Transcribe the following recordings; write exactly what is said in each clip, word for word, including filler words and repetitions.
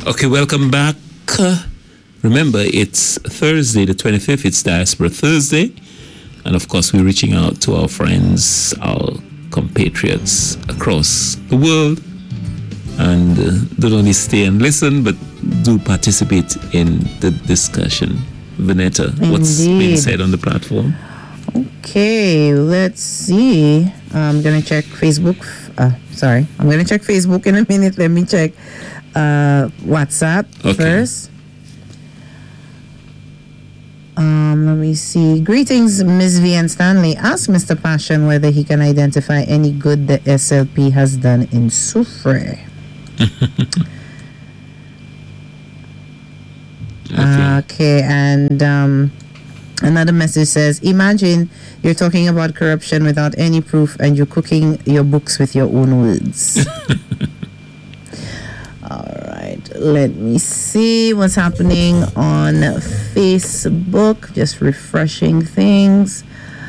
Okay, welcome back. Remember, it's Thursday, the twenty-fifth. It's Diaspora Thursday. And of course, we're reaching out to our friends, our compatriots across the world. And uh, don't only stay and listen, but do participate in the discussion. Vanetta, Indeed. What's been said on the platform? Okay, let's see. I'm going to check Facebook. Uh, sorry, I'm going to check Facebook in a minute. Let me check uh, WhatsApp okay. first. Um, let me see. Greetings, Miz V and Stanley. Ask Mister Passion whether he can identify any good the S L P has done in Soufrière. okay. okay, and um, another message says, imagine you're talking about corruption without any proof and you're cooking your books with your own words. All right, let me see what's happening on Facebook. Just refreshing things.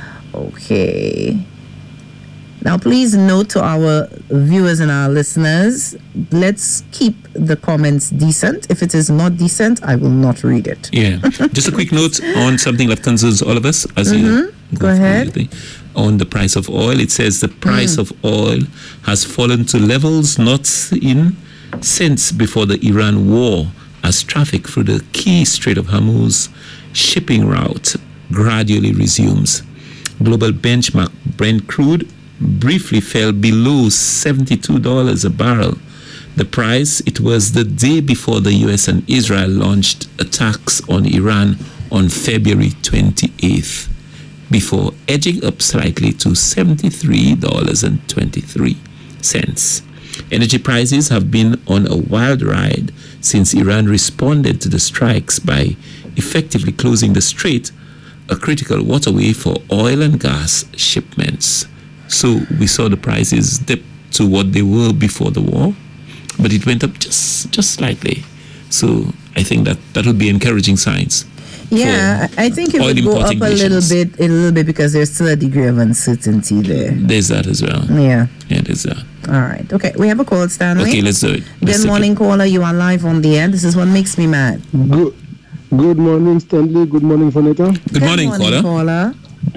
Okay. Now, please note to our viewers and our listeners, let's keep the comments decent. If it is not decent, I will not read it. Yeah. Just a quick note on something that concerns all of us. As mm-hmm. you go, go ahead. The, on the price of oil, it says the price mm. of oil has fallen to levels not seen since before the Iran war, as traffic through the key Strait of Hormuz shipping route gradually resumes. Global benchmark Brent crude briefly fell below seventy-two dollars a barrel. The price, it was the day before the U S and Israel launched attacks on Iran on February twenty-eighth, before edging up slightly to seventy-three dollars and twenty-three cents. Energy prices have been on a wild ride since Iran responded to the strikes by effectively closing the strait, a critical waterway for oil and gas shipments. So we saw the prices dip to what they were before the war, but it went up just just slightly. So I think that that would be encouraging signs. Yeah, I think it would go up a little bit, a little bit because there's still a degree of uncertainty there. There's that as well. Yeah. Yeah, there's that. All right. Okay, we have a call, Stanley. Okay, let's do it. Let's Good morning, caller. You are live on the air. This is what makes me mad. Good, good morning, Stanley. Good morning, Vanetta. Good, Good morning, morning caller. caller.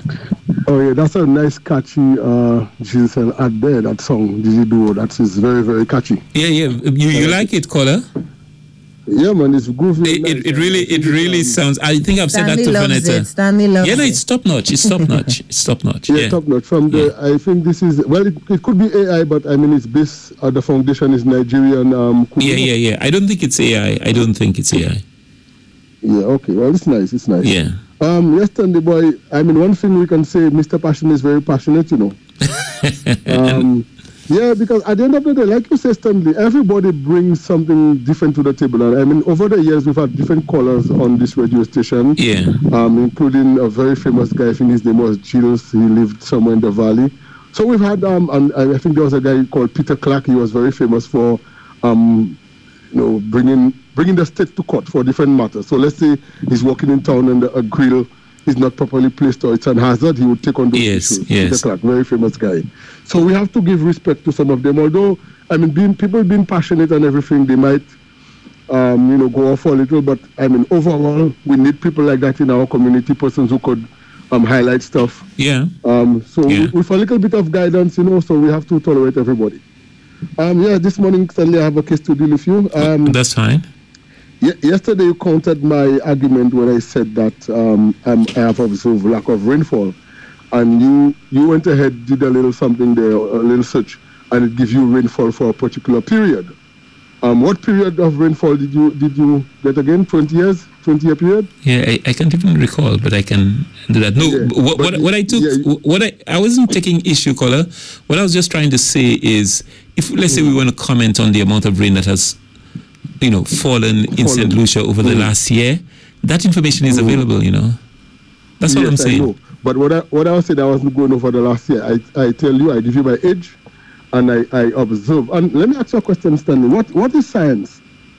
Oh yeah, that's a nice catchy uh Jesus ad there, that song Gigi Duo. That is very, very catchy. Yeah, yeah. You you like it, caller? Yeah, man, it's groovy. It, it, it really it really sounds, I think I've Stanley said that to loves Vanetta. It. Stanley loves yeah, no, it. it's top notch. It's top notch. It's top notch. Yeah, yeah. top notch. From the yeah. I think this is well it, it could be A I, but I mean it's based uh, the foundation is Nigerian um Yeah, yeah, yeah. I don't think it's A I. I don't think it's A I. Yeah, okay. Well, it's nice. It's nice. Yeah. Um, yes, Stanley boy. I mean, one thing we can say, Mister Passion is very passionate, you know. um, yeah, because at the end of the day, like you said, Stanley, everybody brings something different to the table. And I mean, over the years, we've had different callers on this radio station. Yeah. Um, including a very famous guy. I think his name was Gilles. He lived somewhere in the valley. So we've had um, and I think there was a guy called Peter Clark. He was very famous for um. You know, bringing bringing the state to court for different matters. So let's say he's walking in town and a grill is not properly placed or it's a hazard, he would take on those yes, issues. Yes, Peter Clark, very famous guy. So we have to give respect to some of them. Although, I mean, being people being passionate and everything, they might, um, you know, go off a little. But I mean, overall, we need people like that in our community, persons who could um, highlight stuff. Yeah. Um. So yeah. with a little bit of guidance, you know, so we have to tolerate everybody. Um, yeah, this morning, Stanley, I have a case to deal with you. Um, That's fine. Y- yesterday, you countered my argument when I said that um, um, I have observed lack of rainfall. And you, you went ahead, did a little something there, a little search, and it gives you rainfall for a particular period. Um, what period of rainfall did you did you get again? twenty years? twenty year period? Yeah, I, I can't even recall, but I can do that. No, yeah, what, what, what I took, yeah, what I, I wasn't taking issue, caller. What I was just trying to say is, if let's say we want to comment on the amount of rain that has, you know, fallen in Saint Lucia over the mm. last year, that information is mm. available, you know. That's yes, what I'm saying. I know. But what I what I was saying, I wasn't going over the last year. I, I tell you, I give you my age, and I, I observe. And let me ask you a question, Stanley. What what is science?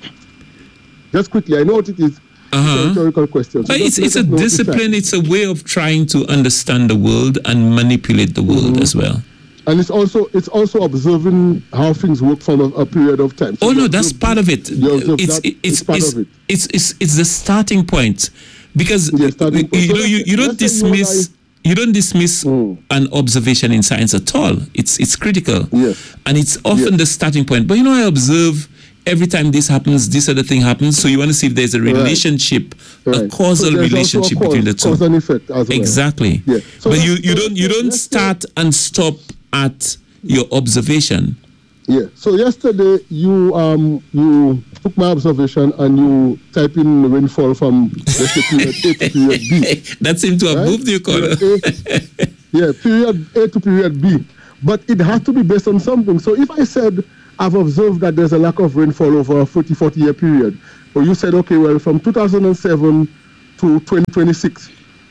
Just quickly, I know what it is. Uh-huh. It's a rhetorical question. So it's it's a discipline. It's a way of trying to understand the world and manipulate the world mm-hmm. as well. And it's also it's also observing how things work from a, a period of time. So oh no, that's part of it. It's it's it's, part it's, of it. It's, it's it's the starting point, because yeah, starting point. you know you, you don't dismiss you don't dismiss mm. an observation in science at all. It's it's critical. Yes. And it's often yes. the starting point. But you know, I observe every time this happens, this other thing happens. So you want to see if there's a relationship, right. Right. a causal so relationship a cause, between the two. Cause and effect as well. Exactly. Yeah. So but you, you don't you don't start say, and stop at your observation. Yeah. So yesterday you um you took my observation and you type in rainfall from let's say period A to period B. That seemed to have right? moved your color. Yeah, period A to period B. But it has to be based on something. So if I said I've observed that there's a lack of rainfall over a thirty, forty year period, or you said, okay, well, from two thousand seven to twenty twenty-six,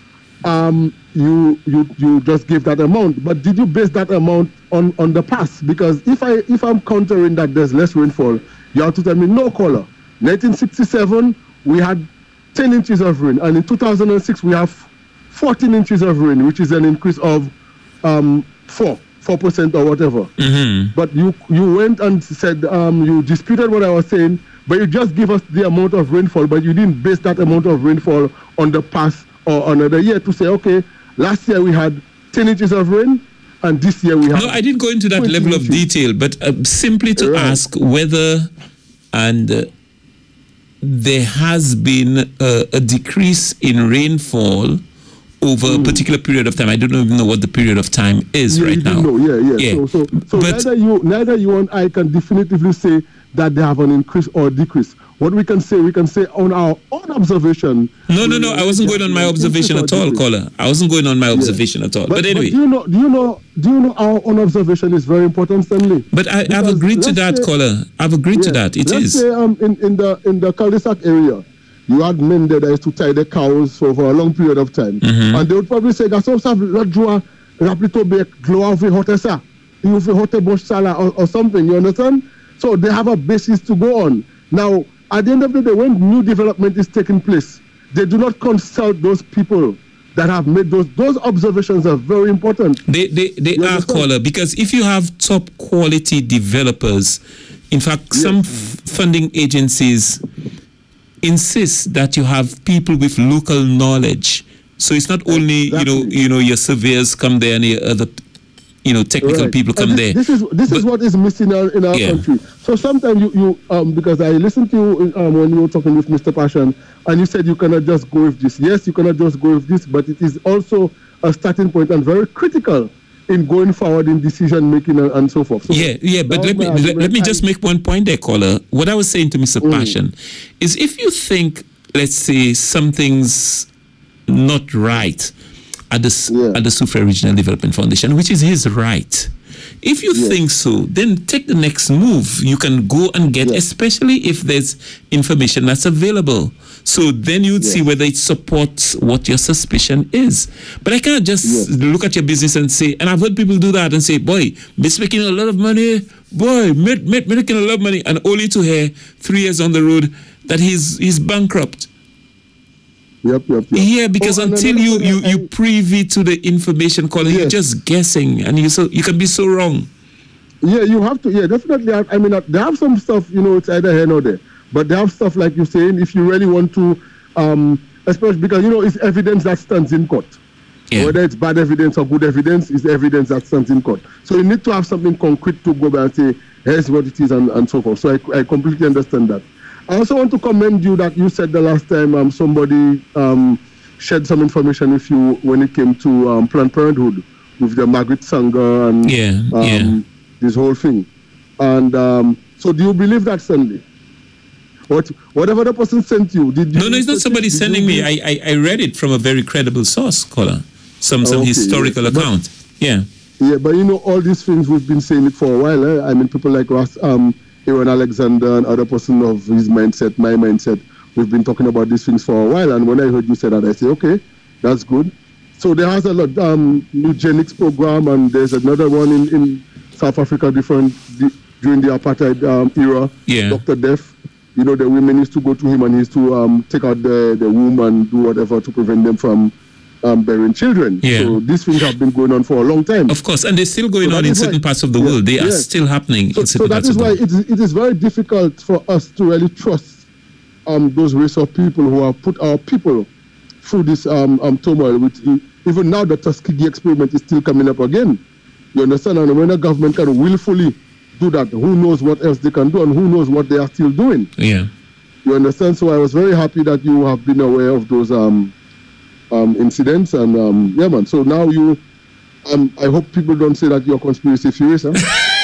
um, you you you just gave that amount. But did you base that amount on, on the past? Because if I if I'm countering that there's less rainfall, you have to tell me no color. nineteen sixty-seven we had ten inches of rain, and in two thousand six we have fourteen inches of rain, which is an increase of um four. Four percent or whatever. Mm-hmm. But you you went and said um, you disputed what I was saying, but you just give us the amount of rainfall, but you didn't base that amount of rainfall on the past or another year to say, okay, last year we had ten inches of rain, and this year we have. No, I didn't go into that level inches. of detail, but uh, simply to right. ask whether and uh, there has been a, a decrease in rainfall over mm. a particular period of time. I don't even know what the period of time is yeah, right you now. Know. Yeah, yeah. yeah. So, so, so but neither you, neither you and I can definitively say that they have an increase or decrease. What we can say, we can say on our own observation. No, no, no. I wasn't going on my observation at all, caller. I wasn't going on my observation yeah. at all. But, but anyway, but do you know? Do you know? Do you know our own observation is very important, Stanley? But I, I've agreed to that, say, caller. I've agreed yeah, to that. It let's is. Say, um, in in the in the cul-de-sac area, you had men there that used to tie the cows for, for a long period of time. Mm-hmm. And they would probably say, Gaso sa rajua rapito be gloa vi hotesa, you fi hote bosh sala or something, you understand? So they have a basis to go on. Now, at the end of the day, when new development is taking place, they do not consult those people that have made those those observations are very important. They they, they are, caller, because if you have top quality developers, in fact, yes. some f- funding agencies insist that you have people with local knowledge. So it's not only exactly. you know you know your surveyors come there and your other you know technical right. people come this, there. This is this but, is what is missing in our, in our yeah. country. So sometimes you you um because I listened to you um, when you were talking with Mister Passion, and you said you cannot just go with this. Yes, you cannot just go with this, but it is also a starting point and very critical in going forward in decision making and, and so forth. So yeah, yeah, but let me let, let me just make one point there, caller. What I was saying to Mister Mm. Passion is, if you think, let's say, something's not right at the yeah. at the Soufriere Regional Development Foundation, which is his right. If you yes. think so, then take the next move. You can go and get, yes. especially if there's information that's available. So then you'd yes. see whether it supports what your suspicion is. But I can't just yes. look at your business and say, and I've heard people do that and say, boy, he's making a lot of money, boy, made, made, making a lot of money, and only to hear three years on the road that he's he's bankrupt. Yep, yep, yep. Yeah, because oh, until you, you, you privy to the information, caller, yes. you're just guessing, and you so you can be so wrong. Yeah, you have to. Yeah, definitely. I mean, they have some stuff, you know, it's either here or there. But they have stuff like you're saying, if you really want to, um, especially because, you know, it's evidence that stands in court. Yeah. Whether it's bad evidence or good evidence, it's evidence that stands in court. So you need to have something concrete to go back and say, here's what it is, and, and so forth. So I, I completely understand that. I also want to commend you that you said the last time um, somebody um, shared some information with you when it came to um, Planned Parenthood with the Margaret Sanger and yeah, um, yeah. this whole thing. And um, so do you believe that, Sandy? What, whatever the person sent you, did you? No, no, it's not somebody sending me. I, I I read it from a very credible source, caller. Some some okay, historical yes. account. But, yeah. Yeah, but you know, all these things we've been saying it for a while. Eh? I mean, people like Ross, um, Aaron Alexander, and other person of his mindset, my mindset. We've been talking about these things for a while, and when I heard you say that, I say, okay, that's good. So there has a lot um eugenics program, and there's another one in, in South Africa, different di- during the apartheid um, era. Yeah. Doctor Deaf. You know, the women used to go to him and he used to um, take out the, the womb and do whatever to prevent them from um, bearing children. Yeah. So these things have been going on for a long time. Of course, and they're still going So on that in is certain why- parts of the Yeah, world. They are yes. still happening So, in so certain that parts is of the why world. it is, it is very difficult for us to really trust um, those race of people who have put our people through this um, um, turmoil. Which e- even now the Tuskegee experiment is still coming up again. You understand? And when a government can willfully do that, who knows what else they can do and who knows what they are still doing. Yeah. You understand? So I was very happy that you have been aware of those um, um, incidents. And um, yeah, man. So now you, um, I hope people don't say that you're conspiracy theorists. Huh?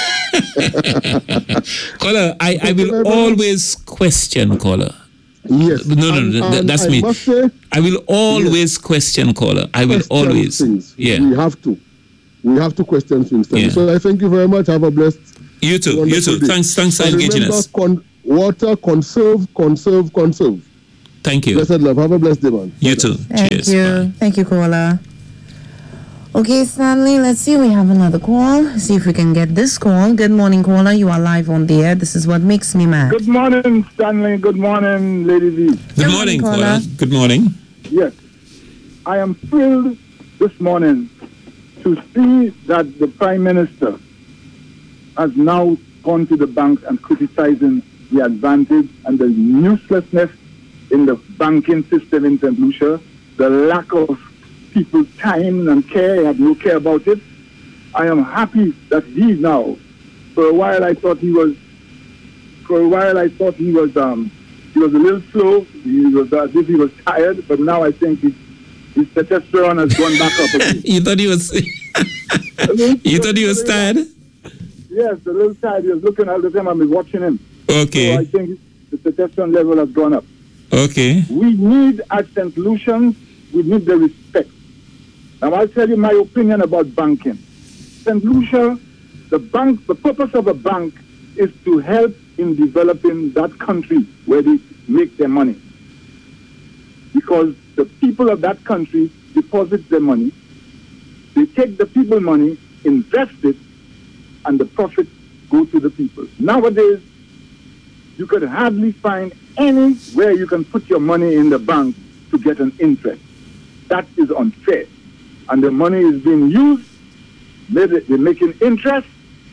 Caller, I, I will always question, caller. Yes. No, no, And- no, th- and that's I me. must say, I will always question, caller. I will question always. things. Yeah. We have to. We have to question things. Stanley. Yeah. So I thank you very much. Have a blessed. You too. You wonderful too. day. Thanks, thanks for And engaging remember, us. Con- water, conserve, conserve, conserve. Thank you. Blessed love. Have a blessed day, man. You too. Thank Cheers. you. Bye. Thank you, caller. Okay, Stanley, let's see. We have another call. See if we can get this call. Good morning, caller. You are live on the air. This is what makes me mad. Good morning, Stanley. Good morning, Lady V. Good Good morning, morning, caller. caller. Good morning. Yes, I am thrilled this morning to see that the Prime Minister has now gone to the bank and criticizing the advantage and the uselessness in the banking system in Saint Lucia, the lack of people's time and care. He had no care about it. I am happy that he now, for a while I thought he was, for a while I thought he was, um, he was a little slow. He was as if he was tired, but now I think his, his testosterone has gone back up again. You thought he was. You thought he was tired? Yes, a little tired. He was looking all the time. I was watching him. So I Okay. think the testosterone level has gone up. Okay. We need, as Saint Lucians, we need the respect. Now, I'll tell you my opinion about banking. Saint Lucia, the bank, the purpose of a bank is to help in developing that country where they make their money. Because the people of that country deposit their money, they take the people money, invest it, and the profits go to the people. Nowadays, you could hardly find anywhere you can put your money in the bank to get an interest. That is unfair. And the money is being used, they're making interest,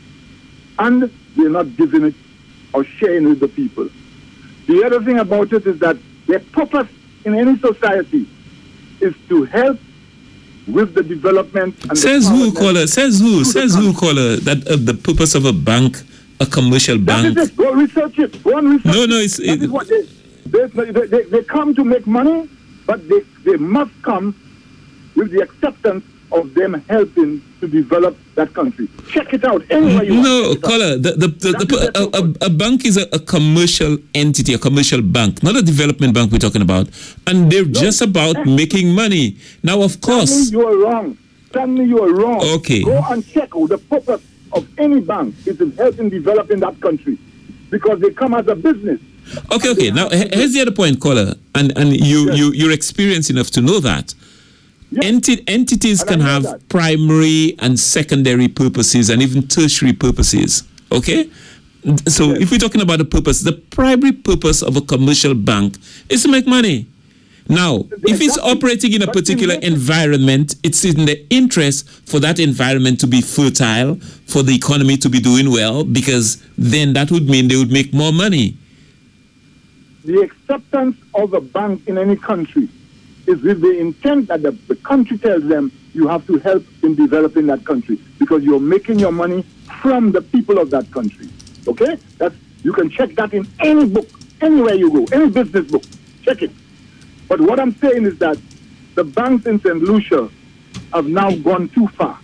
and they're not giving it or sharing it with the people. The other thing about it is that their purpose in any society is to help with the development and Says the who, empowerment. caller? Says who? the Says who, country. caller? That uh, the purpose of a bank, a commercial That bank. is it. Go research it. Go and research No, it. no, it's- That it- is what they, they, they, they, they come to make money, but they, they must come with the acceptance of them helping to develop that country. Check it out anywhere you No, want. Check it out. caller. The, the, the, That the, is their a, a, purpose. a bank is a, a commercial entity, a commercial bank, not a development bank we're talking about. And they're just about making money. Now, of course. Stanley, you are wrong. Stanley, you are wrong. Okay. Go and check out the purpose of any bank is to help in developing that country because they come as a business. Okay, okay. Now, he- here's the other point, caller. And, and you, Yes. you, you're experienced enough to know that. Yes. Enti- entities And I can know have that. primary and secondary purposes and even tertiary purposes. Okay? So Yes. if we're talking about the purpose, the primary purpose of a commercial bank is to make money. Now, if it's Exactly. operating in a But particular in this- environment, it's in the interest for that environment to be fertile, for the economy to be doing well, because then that would mean they would make more money. The acceptance of a bank in any country is with the intent that the, the country tells them you have to help in developing that country because you're making your money from the people of that country. Okay? That's, you can check that in any book, anywhere you go, any business book. Check it. But what I'm saying is that the banks in Saint Lucia have now gone too far.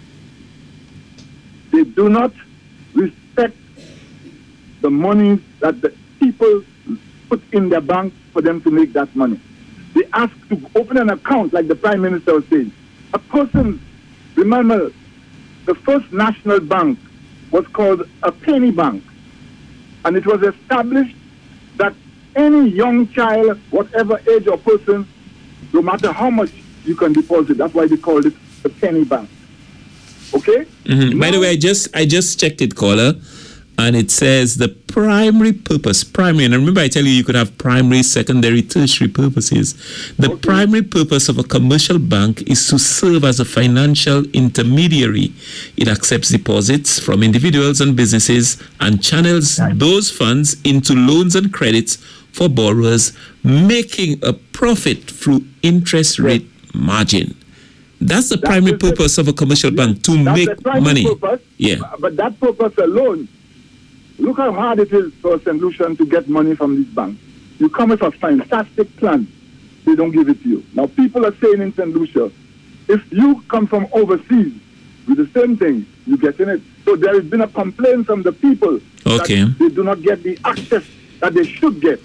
They do not respect the money that the people put in their bank for them to make that money. They ask to open an account, like the Prime Minister was saying. A person, remember, the first national bank was called a penny bank. And it was established that any young child, whatever age or person, no matter how much you can deposit, that's why they called it the penny bank. Okay? Mhm. By the Now- way, I just I just checked it, caller. And it says the primary purpose, primary, and remember I tell you, you could have primary, secondary, tertiary purposes. The okay. primary purpose of a commercial bank is to serve as a financial intermediary. It accepts deposits from individuals and businesses and channels nice. those funds into loans and credits for borrowers, making a profit through interest rate yes. margin. That's the that's primary the, purpose of a commercial yes. bank, to that's make money. Purpose, yeah. But that purpose alone, look how hard it is for Saint Lucia to get money from these banks. You come with a fantastic plan, they don't give it to you. Now, people are saying in Saint Lucia, if you come from overseas with the same thing, you get in it. So there has been a complaint from the people okay. that they do not get the access that they should get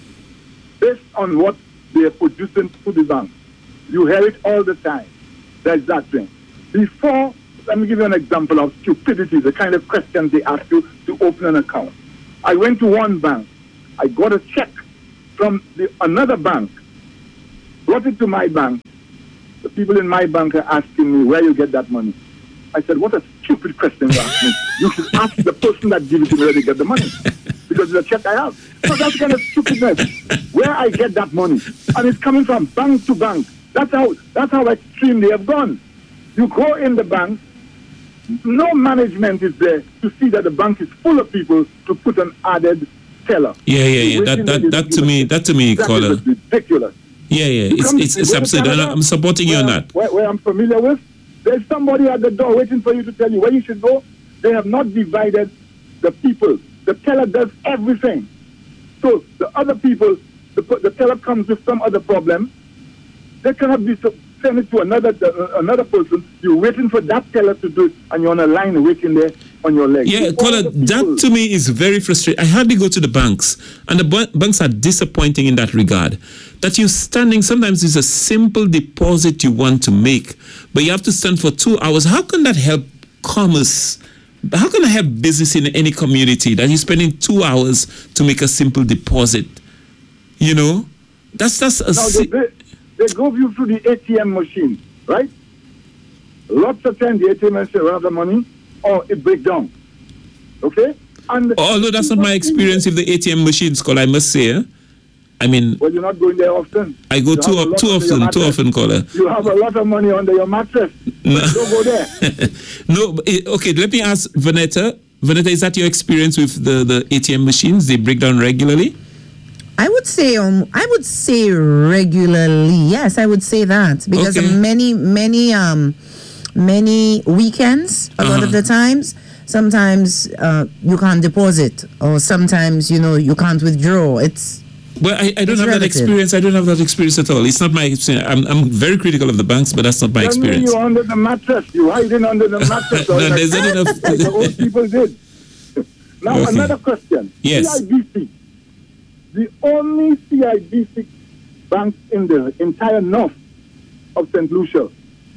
based on what they are producing to the bank. You hear it all the time. There's that thing. Before, let me give you an example of stupidity, the kind of questions they ask you to open an account. I went to one bank. I got a check from the, another bank, brought it to my bank. The people in my bank are asking me where you get that money. I said, what a stupid question you ask me. You should ask the person that gives it to me where they get the money. Because it's a check I have. So that's kind of stupidness. Where I get that money. And it's coming from bank to bank. That's how that's how extreme they have gone. You go in the bank, no management is there to see that the bank is full of people to put an added teller. Yeah, yeah, yeah. That that, that to me, that to me, that caller. is ridiculous. Yeah, yeah. It's it's, it's absurd. Canada, I'm supporting you on that. Where, where I'm familiar with, there's somebody at the door waiting for you to tell you where you should go. They have not divided the people. The teller does everything. So the other people, the, the teller comes with some other problem. They cannot be sent it to another uh, another person. You're waiting for that teller to do it, and you're on a line waiting there on your leg. Yeah, caller, that to me is very frustrating. I hardly go to the banks, and the b- banks are disappointing in that regard. That you're standing, sometimes it's a simple deposit you want to make, but you have to stand for two hours. How can that help commerce? How can I have business in any community that you're spending two hours to make a simple deposit? You know, that's that's a. No, si- they, they go you through the A T M machine, right? Lots of times the A T M machine run out of money, or it breaks down. Okay? And although that's not my experience with the A T M machines, caller, I must say. Eh? I mean, well, you're not going there often. I go too, up, too often, too often, caller. You have a lot of money under your mattress. No. Don't go there. No, okay, let me ask Vanetta. Vanetta, is that your experience with the, the A T M machines? They break down regularly? I would say um, I would say regularly. Yes, I would say that because okay. many many um many weekends a uh-huh. lot of the times. Sometimes uh, you can't deposit, or sometimes you know you can't withdraw. It's well, I, I don't have relative. that experience. I don't have that experience at all. It's not my experience. I'm I'm very critical of the banks, but that's not my Tell experience. Me you're under the mattress. You're hiding under the mattress. No, like there's not enough. The old people did. Now okay. another question. Yes. C I B C. The only C I B C bank in the entire north of Saint Lucia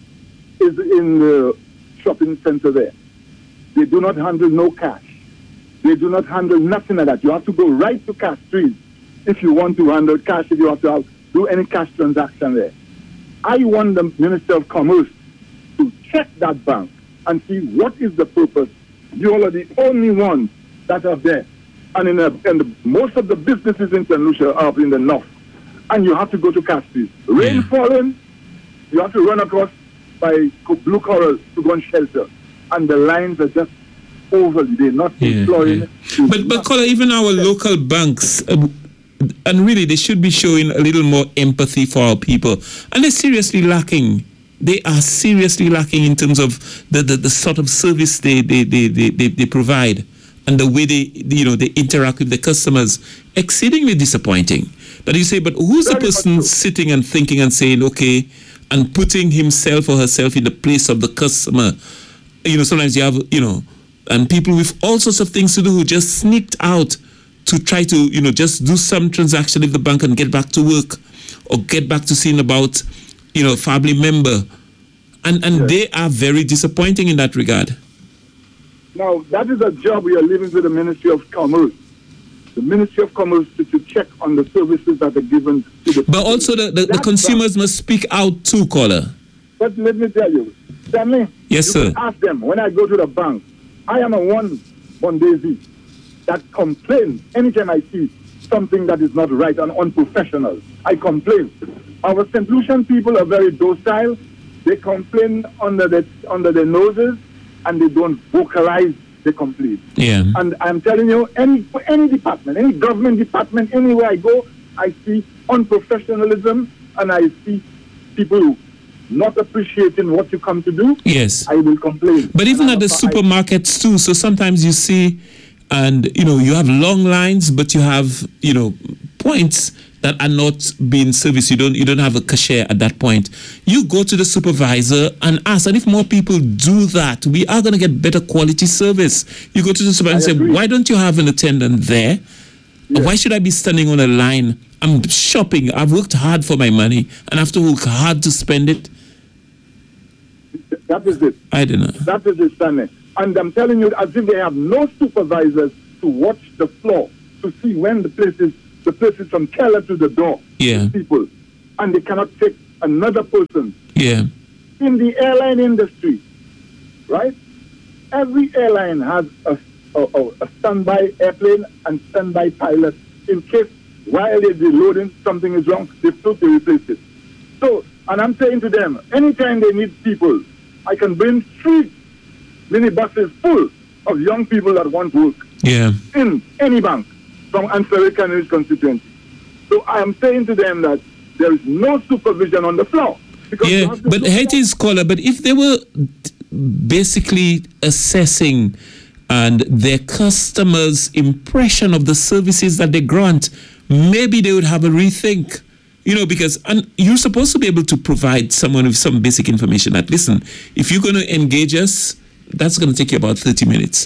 is in the shopping center there. They do not handle no cash. They do not handle nothing like that. You have to go right to Cash Street if you want to handle cash, if you have to have, do any cash transaction there. I want the Minister of Commerce to check that bank and see what is the purpose. You all are the only ones that are there. And in, a, in the, most of the businesses in Saint Lucia are up in the north. And you have to go to Cash Street. Rain yeah. falling, you have to run across by Blue Coral to go and shelter. And the lines are just over. They're not yeah, employing. Yeah. But, but caller, even our local banks, uh, and really they should be showing a little more empathy for our people. And they're seriously lacking. They are seriously lacking in terms of the, the, the sort of service they, they, they, they, they, they provide. And the way they, you know, they interact with the customers, exceedingly disappointing. That you say, but who's Very the person sitting and thinking and saying, okay, and putting himself or herself in the place of the customer? You know, sometimes you have, you know, and people with all sorts of things to do who just sneaked out to try to, you know, just do some transaction in the bank and get back to work or get back to seeing about, you know, family member. And, and yes. they are very disappointing in that regard. Now, that is a job we are leaving to the Ministry of Commerce. The Ministry of Commerce to, to check on the services that are given to the... But also the, the, the consumers bank. must speak out too, caller. But let me tell you, Stanley, yes, you sir. can ask them, when I go to the bank, I am a one, one daisy. that complain anytime I see something that is not right and unprofessional. I complain. Our Saint Lucian people are very docile. They complain under the under their noses, and they don't vocalize the complaint. Yeah. And I'm telling you, any any department, any government department, anywhere I go, I see unprofessionalism, and I see people not appreciating what you come to do. Yes. I will complain. But even and at the I, supermarkets too, so sometimes you see, and you know, you have long lines, but you have, you know, points that are not being serviced. You don't you don't have a cashier at that point. You go to the supervisor and ask, and if more people do that, we are going to get better quality service. You go to the supervisor and say, why don't you have an attendant there? Yes. Why should I be standing on a line? I'm shopping. I've worked hard for my money, and I have to work hard to spend it. That is it. I don't know. That is it, Stanley. And I'm telling you, as if they have no supervisors to watch the floor, to see when the place is, the place is from teller to the door. Yeah. People. And they cannot take another person. Yeah. In the airline industry, right? Every airline has a, a, a standby airplane and standby pilot in case while they're loading, something is wrong, they float, they replace it. So, and I'm saying to them, anytime they need people, I can bring three minibuses full of young people that want work. Yeah. In any bank from Ancillary Canaries constituency. So I am saying to them that there is no supervision on the floor. Yeah, but Haiti is caller, but if they were basically assessing and their customers' impression of the services that they grant, maybe they would have a rethink. You know, because and you're supposed to be able to provide someone with some basic information that, listen, if you're going to engage us, that's going to take you about thirty minutes.